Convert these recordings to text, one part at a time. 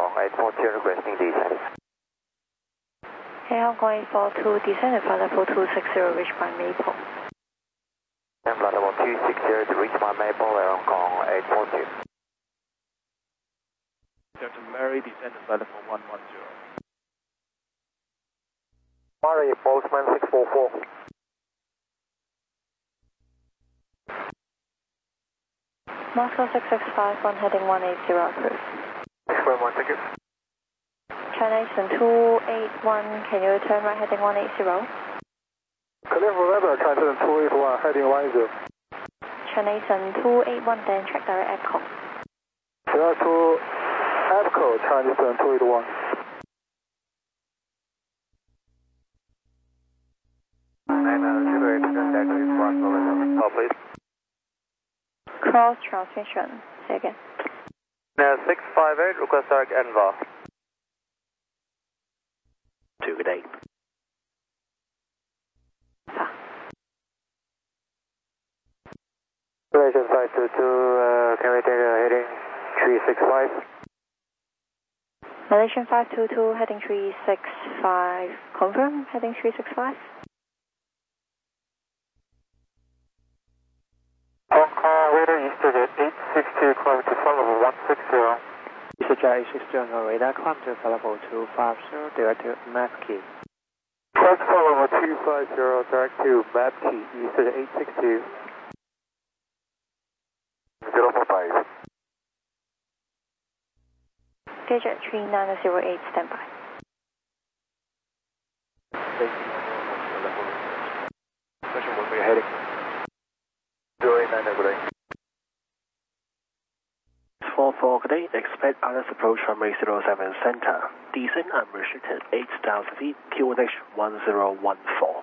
Kong 842 requesting descent. Hey, Hong Kong 842, descend at flight level 260, reach by Maple. And flight level 260 to reach by Maple, Air Hong Kong 842. Delta Mary, descend at flight level 110. Mary, Postman 644. Moscow 6651, heading 180, approved. 641, thank you. China Eastern 281, can you turn right heading 180? Clear for weather, China Eastern 281, heading 10. China Eastern 281, then check direct echo. Sierra 2 Echo, China Eastern 281. Please. Cross transmission, say again. 658, request direct NVAR. 2 good day. Relation 522, can we take a heading 365? Malaysian 522, heading 365, confirm, heading 365. Hong Kong, radar EasterJet 862, climb to flight level 160. EasterJet 862 on radar, climb to flight level 250, direct to map key. Flight level 250, direct to map key, EasterJet 862. 045. Gauge at 3908, standby. Question where we're heading. 089, good day. 44 good day, expect others approach from 807 center. Descent unrestricted 8,000 feet, QNH 1014.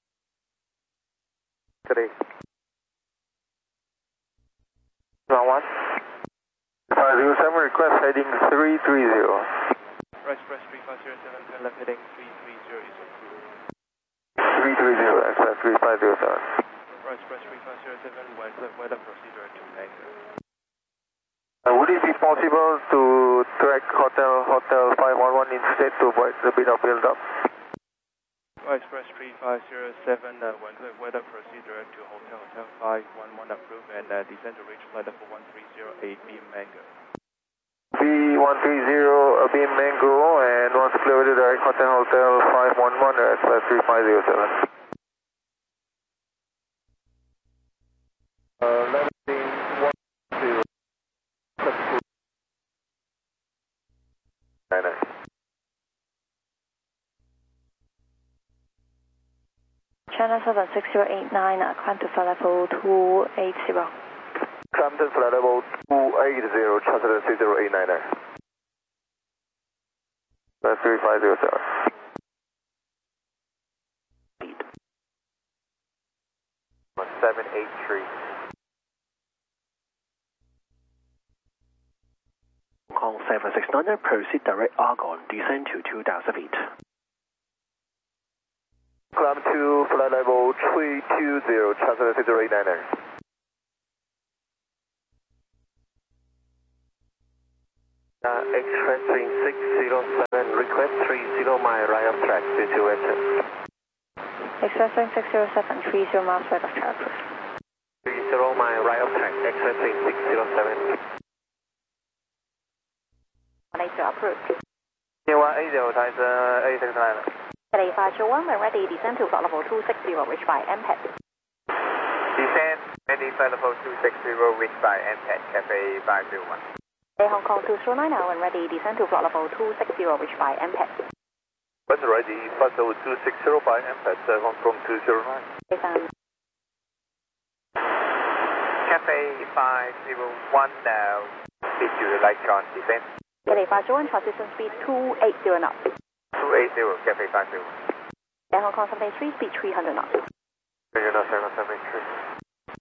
Good day. Ground 1. 507, request heading 330. Right, express 3507, turn left heading 330 is approved. 330, express 3507. Right, express 3507, weather procedure to anchor. Would it be possible to track Hotel 511 instead to avoid a bit of build-up? Right, express 3507, weather procedure to Hotel 511 approved and descend to reach flight level 1308 beam Mango. B130 beam Mango, and once clear to direct Hotel 511 express 3507. China 76089, climb to flight level 280. Climb to flight level 280, China 6089. That's 3507. 783. Hong Kong 769, proceed direct Argon, descend to 2,000 feet. Climb to flight level 320, China 6089. Express 607, request 30 mile right of track to enter. Express 607, 30 miles right of track, approved. 30 mile right of track, express 607. 180, approved. 180, Tyson 869. Delay 521, when ready, descend to flight level 260, reach by MPAD. Descend, ready flight level 260, reach by MPAD, Cafe 501. Hey, Hong Kong 209 now, when ready, descend to flight level 260, reach by MPAD. What's ready, flight level 260 by MPAD, Hong Kong 209. Cafe 501 now, speed to Electron, descend. Delay 521, transition speed 280 knots. 280, Cafe 501. Hey, Hong Kong 783, speed 300 knots. 300 knots, 783.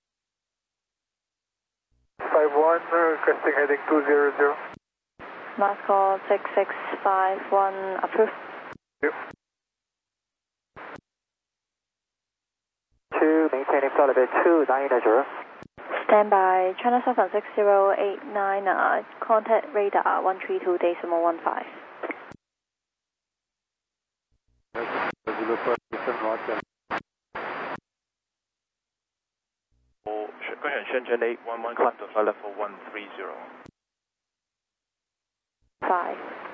51, requesting heading 200. Moscow 6651, approved. Yep. 2, maintaining flight level 290. Stand by, China 76089, contact radar 132.15. Shenzhen 811, climb to flight level 130. 5.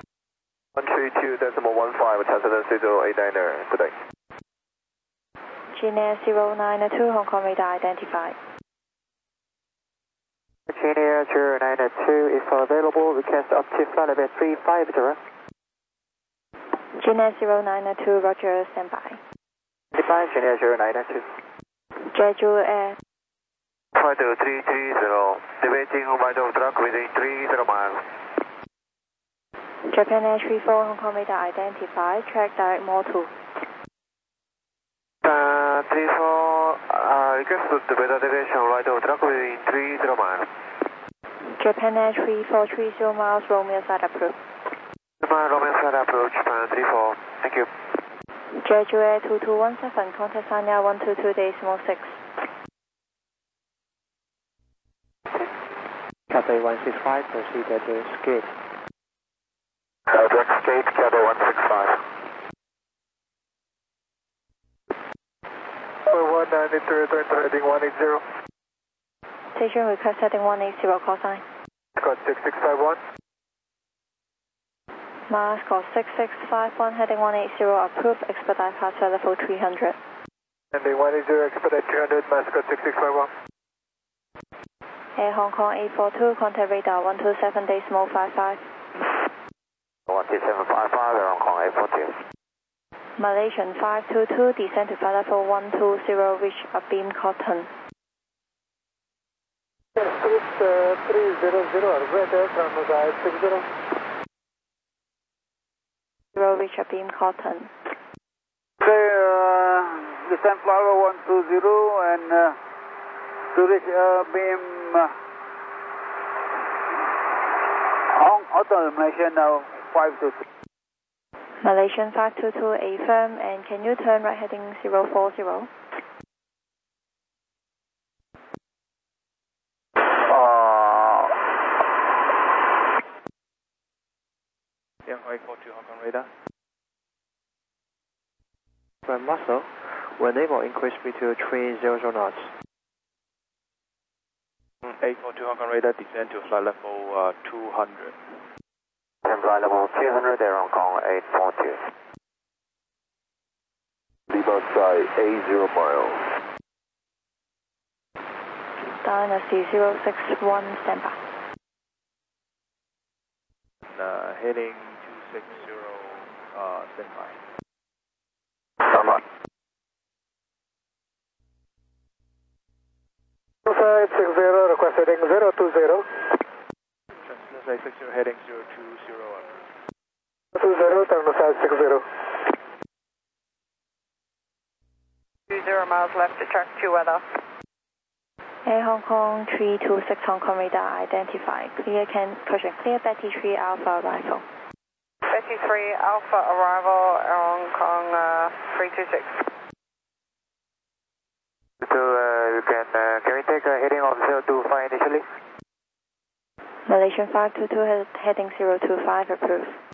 132.15, China 76089, good day. Genia 092, Hong Kong radar identified. Virginia 092 is available. Request up to flight level 350. Genia 092, Roger, stand by. Goodbye, Virginia 092. Jeju Air. 52330, debating right of track within 30 miles. Japan Air 34, Hong Kong radar identified, track direct more 2. 34, request to the better deviation right of track within 30 miles. Japan Air 3430 miles, Romeo side approved. Romeo side approach, Japan 34, thank you. Jeju Air 2217, contact Sanya 122.6. Cathay 165, proceed to escape. Direct escape, Cathay 165. 193, heading 180. Station request heading 180, call sign. Scott 6651. Mars call 6651, heading 180, approved, expedite past level 300. Heading 180, expedite 300, Mascot 6651. Air Hong Kong 842, contact radar 127.55. 12755, Air Hong Kong 842. Malaysian 522, descend to flight level 120, reach Abeam Cotton. Yes, 300, weather from 60. 0, reach Abeam Cotton. Descend flight level 120 and to reach beam Hotel Malaysian 522. Malaysian 522, affirm, and can you turn right heading 040? Yeah, 842 Hong Kong radar. Grand Muscle, will enable increase speed to 300 knots. 842 Hong Kong radar, descend to flight level 200. Flight level 200, Air Hong Kong 842. Lima side 80 miles. Dynasty 061, stand by. Heading 260, stand by. Stand by. 560, request heading 020. Translucent 60, heading 020. 20, turn to 560. 20 miles left to track 2 weather. Air Hong Kong 326, Hong Kong radar identified. Clear Betty 3 Alpha arrival. Betty 3 Alpha arrival, Air Hong Kong 326. So can we take a heading of 025 initially? Malaysian 522 heading 025 approved.